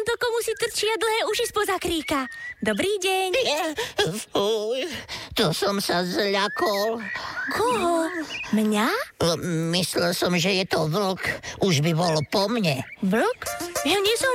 tamto komu si trčia dlhé uši spoza kríka. Dobrý deň. Fuj, to som sa zľakol. Koho? Mňa? Myslel som, že je to vlk. Už by bol po mne. Vlk? Ja nie som